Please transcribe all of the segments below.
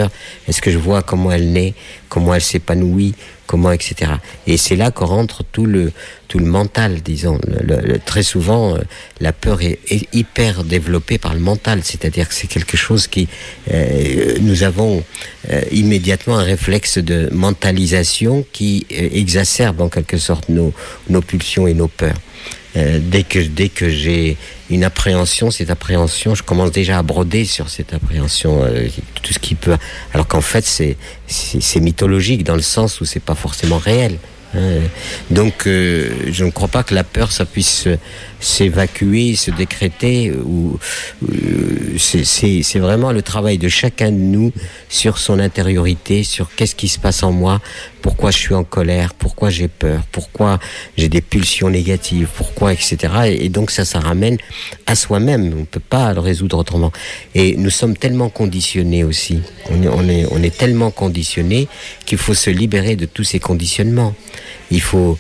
peur, est-ce que je vois comment elle naît, comment elle s'épanouit, comment, etc. Et c'est là qu'on rentre tout le mental, disons. Très souvent, la peur est hyper développée par le mental, c'est-à-dire que c'est quelque chose qui... nous avons immédiatement un réflexe de mentalisation qui exacerbe en quelque sorte nos pulsions et nos peurs. Dès que j'ai une appréhension, cette appréhension, je commence déjà à broder sur cette appréhension, tout ce qui peut. Alors qu'en fait, c'est mythologique dans le sens où c'est pas forcément réel. Donc, je ne crois pas que la peur, ça puisse s'évacuer, se décréter. C'est vraiment le travail de chacun de nous sur son intériorité, sur qu'est-ce qui se passe en moi, pourquoi je suis en colère, pourquoi j'ai peur, pourquoi j'ai des pulsions négatives, pourquoi, etc. Et donc ça ramène à soi-même. On ne peut pas le résoudre autrement. Et nous sommes tellement conditionnés aussi. On est tellement conditionnés qu'il faut se libérer de tous ces conditionnements. Il faut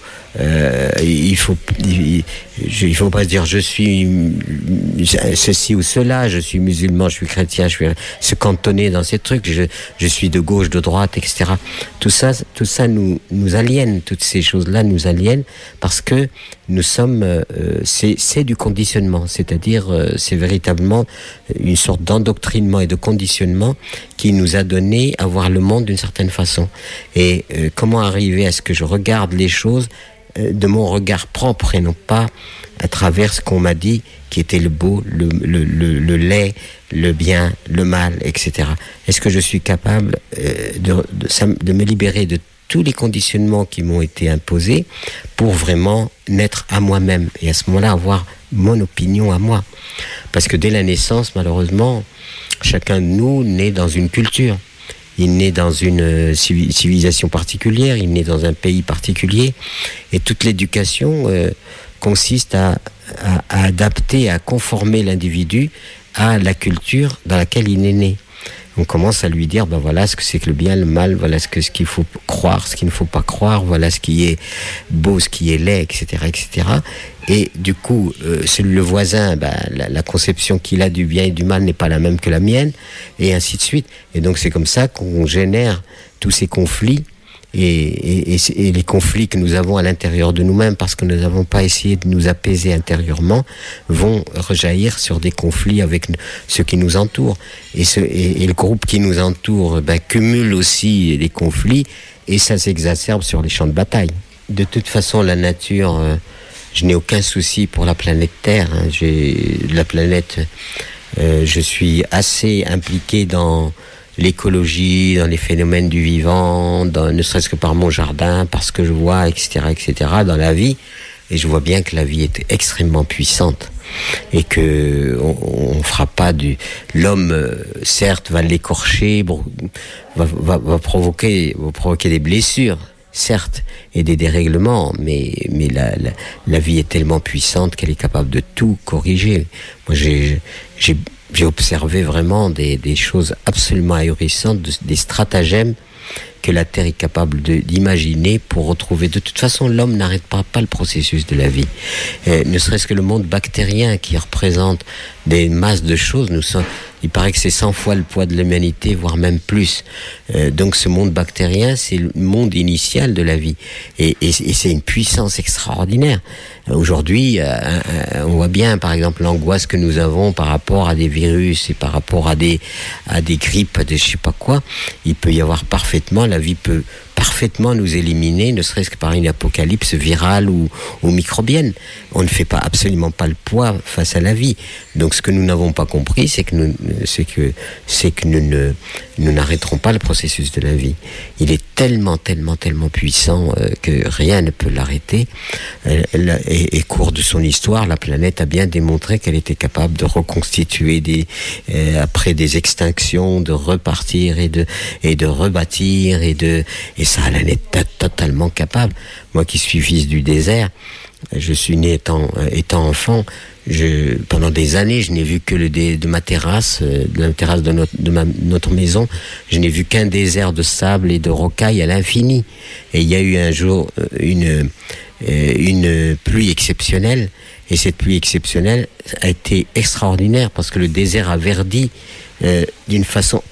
pas se dire je suis ceci ou cela, je suis musulman, je suis chrétien, je suis se cantonner dans ces trucs, je suis de gauche, de droite, etc. Tout ça nous aliène, toutes ces choses-là nous aliènent parce que nous sommes, c'est du conditionnement, c'est-à-dire c'est véritablement une sorte d'endoctrinement et de conditionnement qui nous a donné à voir le monde d'une certaine façon. Et comment arriver à ce que je regarde les choses de mon regard propre et non pas à travers ce qu'on m'a dit qui était le beau, le laid, le bien, le mal, etc. Est-ce que je suis capable de me libérer de tous les conditionnements qui m'ont été imposés pour vraiment naître à moi-même et à ce moment-là avoir mon opinion à moi? Parce que dès la naissance, malheureusement, chacun de nous naît dans une culture. Il naît dans une civilisation particulière, il naît dans un pays particulier, et toute l'éducation consiste à adapter, à conformer l'individu à la culture dans laquelle il est né. On commence à lui dire, ben voilà ce que c'est que le bien, le mal, voilà ce qu'il faut croire, ce qu'il ne faut pas croire, voilà ce qui est beau, ce qui est laid, etc., etc. Et du coup, le voisin, la conception qu'il a du bien et du mal n'est pas la même que la mienne, et ainsi de suite. Et donc c'est comme ça qu'on génère tous ces conflits, et les conflits que nous avons à l'intérieur de nous-mêmes, parce que nous n'avons pas essayé de nous apaiser intérieurement, vont rejaillir sur des conflits avec ceux qui nous entourent. Et le groupe qui nous entoure cumule aussi les conflits, et ça s'exacerbe sur les champs de bataille. De toute façon, la nature, je n'ai aucun souci pour la planète Terre. Je suis assez impliqué dans l'écologie, dans les phénomènes du vivant, ne serait-ce que par mon jardin, parce que je vois, etc., dans la vie. Et je vois bien que la vie est extrêmement puissante. Et que on fera pas l'homme, certes, va l'écorcher, va provoquer des blessures, certes, et des dérèglements, mais la vie est tellement puissante qu'elle est capable de tout corriger. Moi, j'ai observé vraiment des choses absolument ahurissantes, des stratagèmes que la Terre est capable d'imaginer pour retrouver. De toute façon, l'homme n'arrête pas le processus de la vie. Ne serait-ce que le monde bactérien qui représente des masses de choses, il paraît que c'est 100 fois le poids de l'humanité, voire même plus. Donc ce monde bactérien, c'est le monde initial de la vie. Et c'est une puissance extraordinaire. Aujourd'hui, on voit bien, par exemple, l'angoisse que nous avons par rapport à des virus et par rapport à des grippes, à des je sais pas quoi. Il peut y avoir parfaitement, la vie peut parfaitement nous éliminer, ne serait-ce que par une apocalypse virale ou microbienne. On ne fait absolument pas le poids face à la vie. Donc ce que nous n'avons pas compris, c'est que nous n'arrêterons pas le processus de la vie. Il est tellement puissant que rien ne peut l'arrêter. Et cours de son histoire, la planète a bien démontré qu'elle était capable de reconstituer après des extinctions, de repartir et de rebâtir et ça, elle en est totalement capable. Moi qui suis fils du désert, je suis né étant enfant, pendant des années, je n'ai vu que de ma terrasse, de la terrasse de notre maison, je n'ai vu qu'un désert de sable et de rocailles à l'infini. Et il y a eu un jour une pluie exceptionnelle, et cette pluie exceptionnelle a été extraordinaire parce que le désert a verdi d'une façon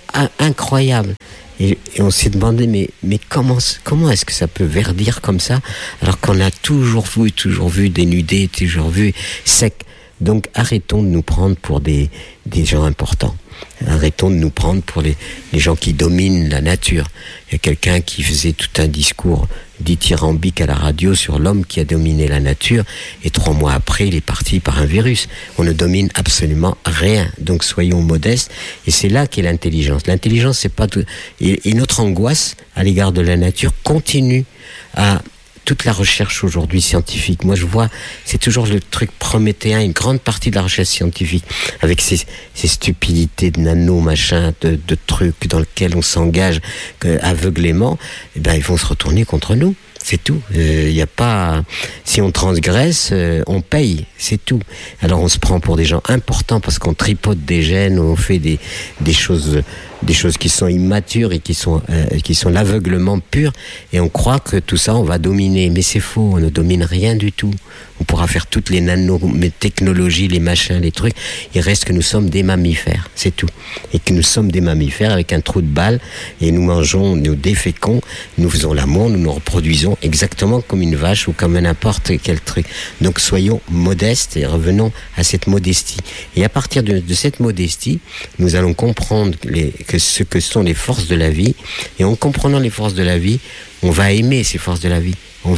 incroyable. Et on s'est demandé, mais comment est-ce que ça peut verdir comme ça, alors qu'on a toujours vu dénudé, toujours vu sec. Donc arrêtons de nous prendre pour des gens importants. Arrêtons de nous prendre pour les gens qui dominent la nature. Il y a quelqu'un qui faisait tout un discours dithyrambique à la radio sur l'homme qui a dominé la nature, et 3 mois après, il est parti par un virus. On ne domine absolument rien. Donc soyons modestes, et c'est là qu'est l'intelligence. L'intelligence, c'est pas tout. Et notre angoisse à l'égard de la nature continue à toute la recherche aujourd'hui scientifique. Moi, je vois, c'est toujours le truc prométhéen, une grande partie de la recherche scientifique, avec ces stupidités de nano, machin, de trucs dans lesquels on s'engage aveuglément, eh ben, ils vont se retourner contre nous. C'est tout. Il y a pas. Si on transgresse, on paye. C'est tout. Alors on se prend pour des gens importants parce qu'on tripote des gènes, on fait des choses qui sont immatures et qui sont l'aveuglement pur. Et on croit que tout ça, on va dominer. Mais c'est faux. On ne domine rien du tout. On pourra faire toutes les nanotechnologies, les machins, les trucs. Il reste que nous sommes des mammifères. C'est tout. Et que nous sommes des mammifères avec un trou de balle. Et nous mangeons, nous déféquons, nous faisons l'amour, nous nous reproduisons exactement comme une vache ou comme n'importe quel truc. Donc soyons modestes et revenons à cette modestie. Et à partir de cette modestie, nous allons comprendre ce que sont les forces de la vie. Et en comprenant les forces de la vie, on va aimer ces forces de la vie. On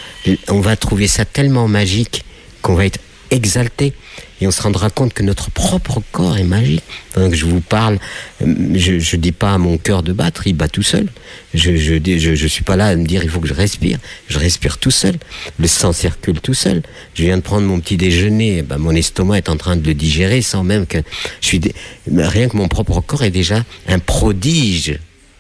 va trouver ça tellement magique qu'on va être exalté. Et on se rendra compte que notre propre corps est magique. Pendant que je vous parle, je dis pas à mon cœur de battre, il bat tout seul. Je suis pas là à me dire il faut que je respire. Je respire tout seul. Le sang circule tout seul. Je viens de prendre mon petit déjeuner, mon estomac est en train de le digérer sans même que rien que mon propre corps est déjà un prodige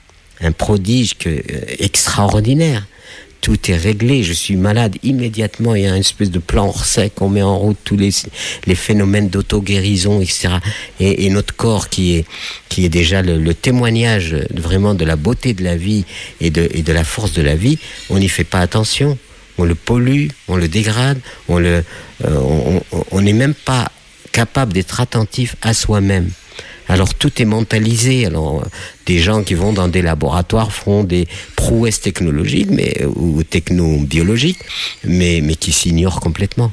extraordinaire. Tout est réglé, je suis malade immédiatement, il y a une espèce de plan hors sec, on met en route tous les phénomènes d'auto-guérison, etc. Et notre corps qui est déjà le témoignage vraiment de la beauté de la vie et de la force de la vie, on n'y fait pas attention. On le pollue, on le dégrade, on n'est même pas capable d'être attentif à soi-même. Alors tout est mentalisé. Alors des gens qui vont dans des laboratoires font des prouesses technologiques ou technobiologiques, mais qui s'ignorent complètement.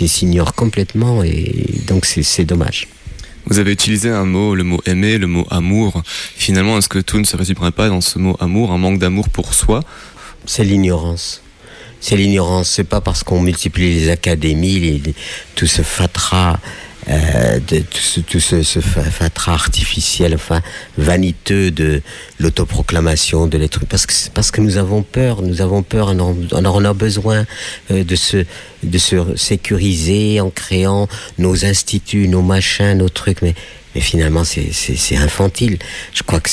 Et donc c'est dommage. Vous avez utilisé le mot aimer, le mot amour. Finalement, est-ce que tout ne se résumerait pas dans ce mot amour, un manque d'amour pour soi ? C'est l'ignorance. C'est pas parce qu'on multiplie les académies, tout ce fatras. Tout ce fatras artificiel, vaniteux de l'autoproclamation de l'être, parce que nous avons peur, on a besoin de se sécuriser en créant nos instituts, nos machins, nos trucs, mais finalement c'est infantile. Je crois que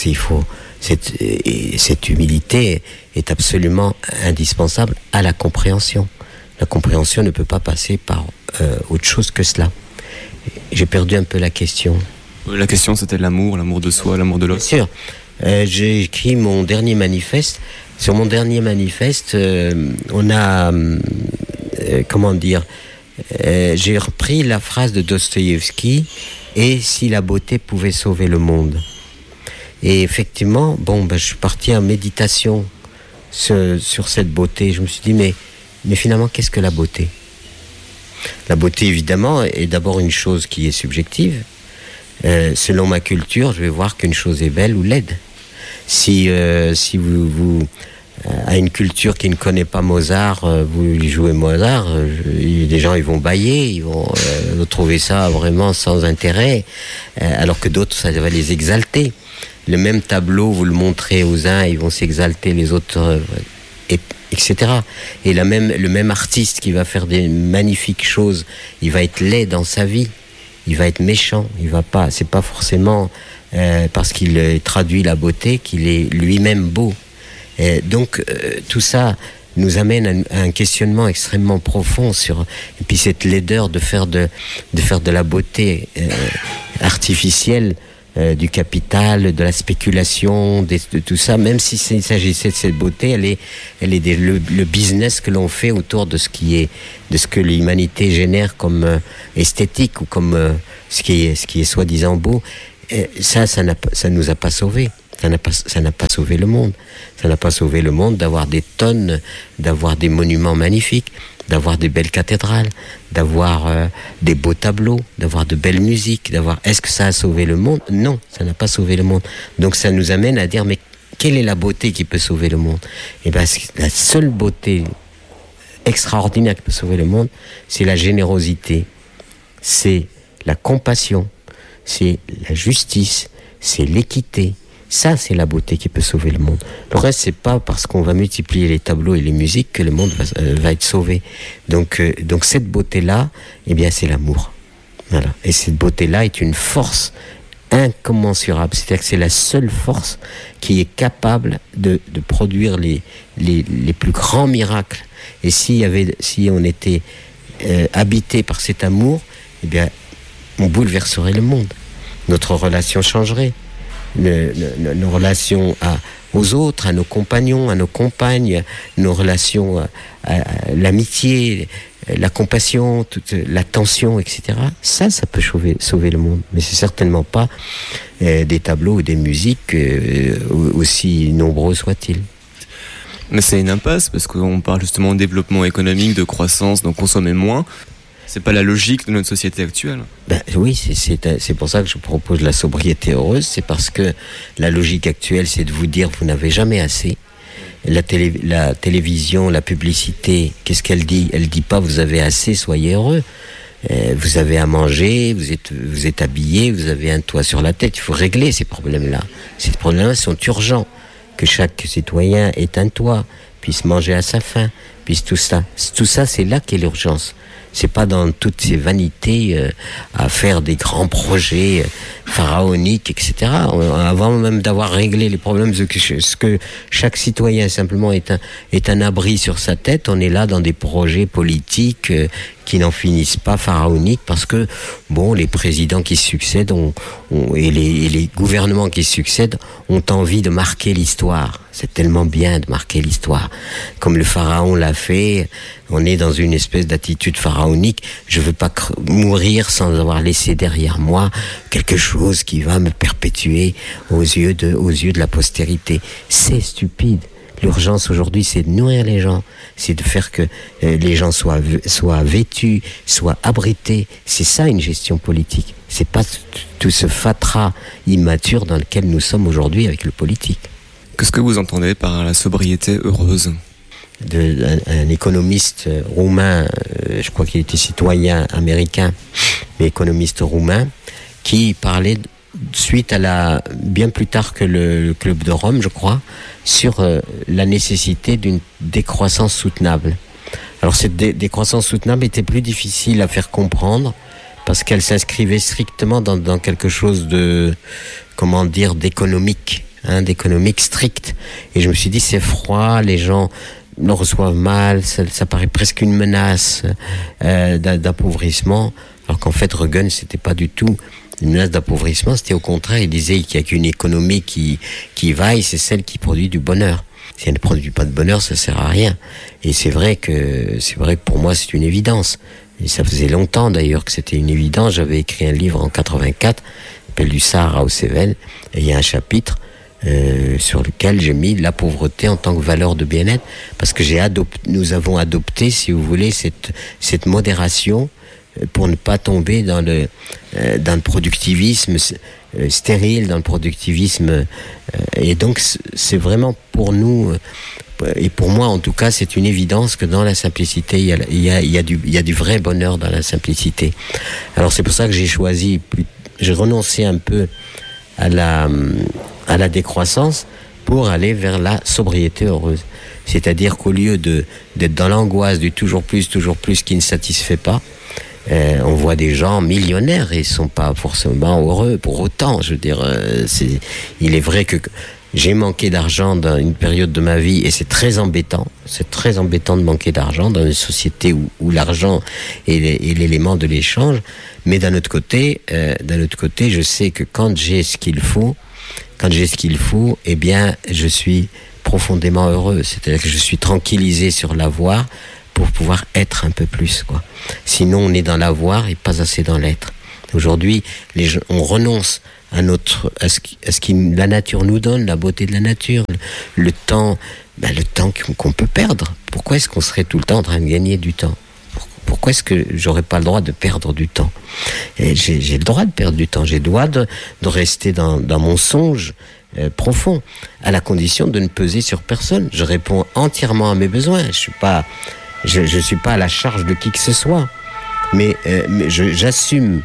cette humilité est absolument indispensable à la compréhension. La compréhension ne peut pas passer par autre chose que cela. J'ai perdu un peu la question. La question, c'était l'amour de soi, l'amour de l'autre. Bien sûr. J'ai écrit mon dernier manifeste. Sur mon dernier manifeste, on a... j'ai repris la phrase de Dostoïevski, « Et si la beauté pouvait sauver le monde ?» Et effectivement, je suis parti en méditation sur cette beauté. Je me suis dit, mais finalement, qu'est-ce que la beauté ? La beauté, évidemment, est d'abord une chose qui est subjective. Selon ma culture, je vais voir qu'une chose est belle ou laide. Si vous à une culture qui ne connaît pas Mozart, vous lui jouez Mozart, les gens ils vont bâiller, ils vont trouver ça vraiment sans intérêt, alors que d'autres, ça va les exalter. Le même tableau, vous le montrez aux uns, ils vont s'exalter, les autres... etc. Et le même artiste qui va faire des magnifiques choses, il va être laid dans sa vie, il va être méchant, c'est pas forcément parce qu'il traduit la beauté qu'il est lui-même beau. Et donc tout ça nous amène à un questionnement extrêmement profond et puis cette laideur de faire de la beauté artificielle, du capital, de la spéculation, de tout ça, même s'il s'agissait de cette beauté, elle est le business que l'on fait autour de ce que l'humanité génère comme esthétique ou comme ce qui est soi-disant beau. ça nous a pas sauvés. Ça n'a pas sauvé le monde. Ça n'a pas sauvé le monde d'avoir des tonnes, d'avoir des monuments magnifiques, d'avoir des belles cathédrales, d'avoir des beaux tableaux, d'avoir de belles musiques, Est-ce que ça a sauvé le monde ? Non, ça n'a pas sauvé le monde. Donc ça nous amène à dire, mais quelle est la beauté qui peut sauver le monde ? Eh bien, la seule beauté extraordinaire qui peut sauver le monde, c'est la générosité, c'est la compassion, c'est la justice, c'est l'équité. Ça, c'est la beauté qui peut sauver le monde. Le reste, c'est pas parce qu'on va multiplier les tableaux et les musiques que le monde va être sauvé. Donc cette beauté-là, eh bien, c'est l'amour. Voilà. Et cette beauté-là est une force incommensurable. C'est-à-dire que c'est la seule force qui est capable de produire les plus grands miracles. Et si on était habité par cet amour, eh bien, on bouleverserait le monde. Notre relation changerait. Nos relations aux autres, à nos compagnons, à nos compagnes, nos relations à l'amitié, la compassion, toute l'attention, etc. Ça peut sauver le monde. Mais c'est certainement pas des tableaux ou des musiques aussi nombreux soient-ils. Mais c'est une impasse parce qu'on parle justement de développement économique, de croissance, donc consommer moins. C'est pas la logique de notre société actuelle. Oui, c'est pour ça que je propose la sobriété heureuse. C'est parce que la logique actuelle, c'est de vous dire vous n'avez jamais assez. La télévision, la publicité, qu'est-ce qu'elle dit ? Elle dit pas vous avez assez, soyez heureux. Vous avez à manger, vous êtes habillé, vous avez un toit sur la tête. Il faut régler ces problèmes-là. Ces problèmes-là sont urgents. Que chaque citoyen ait un toit, puisse manger à sa faim, puisse tout ça. Tout ça, c'est là qu'est l'urgence. C'est pas dans toutes ces vanités à faire des grands projets pharaoniques, etc. Avant même d'avoir réglé les problèmes, ce que chaque citoyen simplement est un abri sur sa tête, on est là dans des projets politiques qui n'en finissent pas pharaoniques parce que les présidents qui succèdent et les gouvernements qui succèdent ont envie de marquer l'histoire. C'est tellement bien de marquer l'histoire. Comme le pharaon l'a fait, on est dans une espèce d'attitude pharaonique. Je veux pas mourir sans avoir laissé derrière moi quelque chose qui va me perpétuer aux yeux de la postérité. C'est stupide. L'urgence aujourd'hui, c'est de nourrir les gens, c'est de faire que les gens soient vêtus, soient abrités. C'est ça une gestion politique. C'est pas tout ce fatras immature dans lequel nous sommes aujourd'hui avec le politique. Qu'est-ce que vous entendez par la sobriété heureuse ? Un économiste roumain, je crois qu'il était citoyen américain, mais économiste roumain, qui parlait suite à bien plus tard que le Club de Rome, je crois, sur la nécessité d'une décroissance soutenable. Alors cette décroissance soutenable était plus difficile à faire comprendre parce qu'elle s'inscrivait strictement dans quelque chose d'économique, d'économique strict. Et je me suis dit, c'est froid, les gens le reçoivent mal, ça paraît presque une menace d'appauvrissement, alors qu'en fait Reagan, c'était pas du tout une menace d'appauvrissement, c'était au contraire, il disait qu'il n'y a qu'une économie qui vaille, c'est celle qui produit du bonheur. Si elle ne produit pas de bonheur, ça sert à rien. Et c'est vrai que pour moi, c'est une évidence. Et ça faisait longtemps d'ailleurs que c'était une évidence. J'avais écrit un livre en 84, s'appelle Du Sahara au Cévennes, et il y a un chapitre sur lequel j'ai mis la pauvreté en tant que valeur de bien-être, parce que nous avons adopté, si vous voulez, cette modération pour ne pas tomber dans le productivisme stérile, dans le productivisme. Et donc, c'est vraiment pour nous, et pour moi en tout cas, c'est une évidence que dans la simplicité, il y a du vrai bonheur dans la simplicité. Alors c'est pour ça que j'ai renoncé un peu à la décroissance pour aller vers la sobriété heureuse. C'est-à-dire qu'au lieu d'être dans l'angoisse du toujours plus qui ne satisfait pas, on voit des gens millionnaires et ils sont pas forcément heureux pour autant. Je veux dire, il est vrai que j'ai manqué d'argent dans une période de ma vie et c'est très embêtant. C'est très embêtant de manquer d'argent dans une société où l'argent est l'élément de l'échange. Mais d'un autre côté, je sais que quand j'ai ce qu'il faut, eh bien, je suis profondément heureux. C'est-à-dire que je suis tranquillisé sur l'avoir pour pouvoir être un peu plus, quoi. Sinon, on est dans l'avoir et pas assez dans l'être. Aujourd'hui, on renonce à ce que la nature nous donne, la beauté de la nature, le temps, le temps qu'on peut perdre. Pourquoi est-ce qu'on serait tout le temps en train de gagner du temps ? Pourquoi est-ce que j'aurais pas le droit de perdre du temps ? Et j'ai le droit de perdre du temps, j'ai le droit de rester dans mon songe profond, à la condition de ne peser sur personne. Je réponds entièrement à mes besoins. Je suis pas à la charge de qui que ce soit. Mais j'assume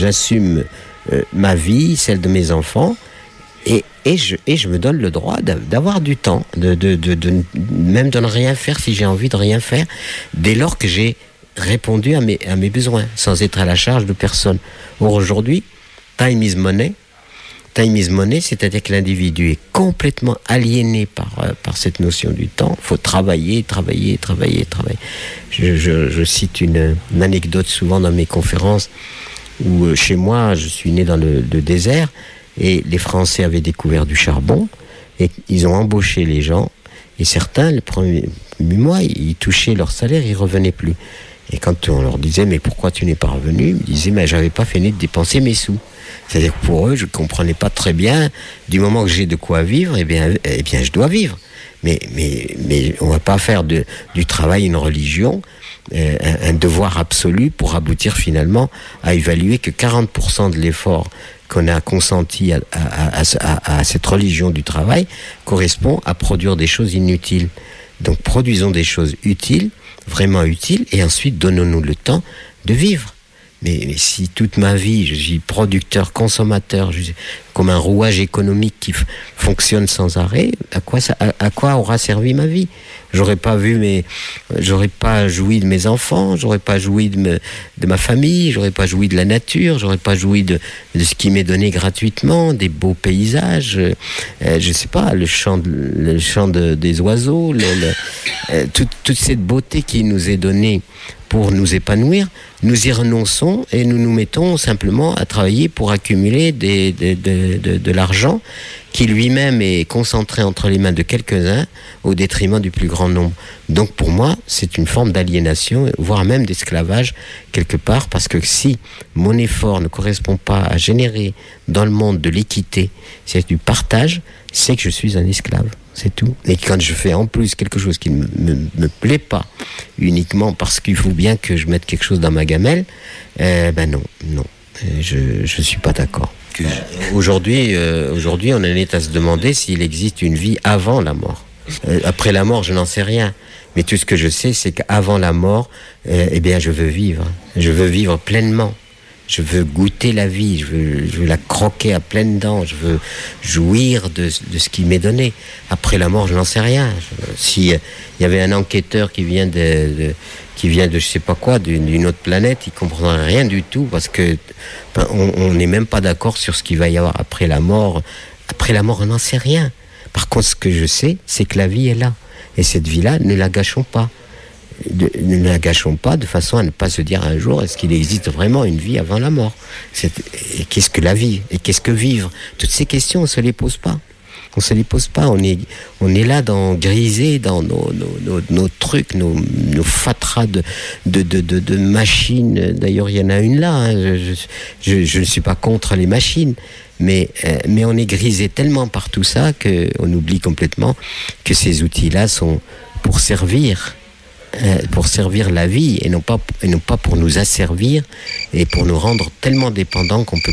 ma vie, celle de mes enfants, et je me donne le droit d'avoir du temps, de même de ne rien faire si j'ai envie de rien faire, dès lors que j'ai répondu à mes besoins, sans être à la charge de personne. Or aujourd'hui, time is money. Time is money, c'est-à-dire que l'individu est complètement aliéné par cette notion du temps. Il faut travailler. Je cite une anecdote souvent dans mes conférences où chez moi, je suis né dans le désert et les Français avaient découvert du charbon et ils ont embauché les gens et certains, le premier mois, ils touchaient leur salaire, ils revenaient plus. Et quand on leur disait « mais pourquoi tu n'es pas revenu ?» Ils me disaient « mais j'avais pas fini de dépenser mes sous ». C'est-à-dire que pour eux, je ne comprenais pas très bien, du moment que j'ai de quoi vivre, eh bien je dois vivre. Mais on ne va pas faire du travail une religion, un devoir absolu pour aboutir finalement à évaluer que 40% de l'effort qu'on a consenti à cette religion du travail correspond à produire des choses inutiles. Donc produisons des choses utiles, vraiment utiles, et ensuite donnons-nous le temps de vivre. Mais si toute ma vie, je suis producteur, consommateur, comme un rouage économique qui fonctionne sans arrêt, à quoi aura servi ma vie ? J'aurais pas joui de mes enfants, j'aurais pas joui de ma famille, j'aurais pas joui de la nature, j'aurais pas joui de ce qui m'est donné gratuitement, des beaux paysages, je sais pas, le chant des oiseaux, toute cette beauté qui nous est donnée pour nous épanouir, nous y renonçons et nous nous mettons simplement à travailler pour accumuler de l'argent qui lui-même est concentré entre les mains de quelques-uns au détriment du plus grand nombre. Donc pour moi, c'est une forme d'aliénation, voire même d'esclavage quelque part, parce que si mon effort ne correspond pas à générer dans le monde de l'équité, c'est du partage, c'est que je suis un esclave. C'est tout. Et quand je fais en plus quelque chose qui ne me plaît pas, uniquement parce qu'il faut bien que je mette quelque chose dans ma gamelle, non. Je suis pas d'accord. Aujourd'hui, on en est à se demander s'il existe une vie avant la mort. Après la mort, je n'en sais rien. Mais tout ce que je sais, c'est qu'avant la mort, je veux vivre. Je veux vivre pleinement. Je veux goûter la vie, je veux la croquer à pleines dents, je veux jouir de ce qui m'est donné. Après la mort, je n'en sais rien. Si il y avait un enquêteur qui vient de je sais pas quoi, d'une autre planète, il comprendrait rien du tout parce que on n'est même pas d'accord sur ce qu'il va y avoir après la mort. Après la mort, on n'en sait rien. Par contre, ce que je sais, c'est que la vie est là. Et cette vie-là, ne la gâchons pas. Ne la gâchons pas de façon à ne pas se dire un jour est-ce qu'il existe vraiment une vie avant la mort, et qu'est-ce que la vie et qu'est-ce que vivre, toutes ces questions on se les pose pas, on est là grisé dans nos trucs, nos fatras de machines. D'ailleurs il y en a une là, hein. Je ne suis pas contre les machines, mais on est grisé tellement par tout ça qu'on oublie complètement que ces outils-là sont pour servir la vie et non pas pour nous asservir et pour nous rendre tellement dépendants qu'on peut